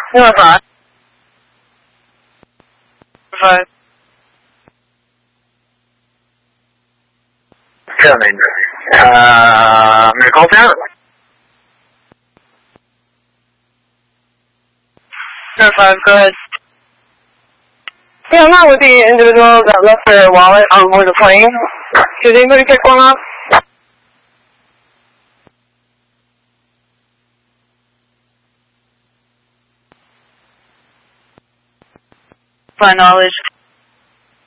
You're fine. Fine. Coming. Miracle Town? You're fine, go ahead. Yeah, I'm not with the individual that left their wallet on board the plane. Did anybody pick one up? My knowledge,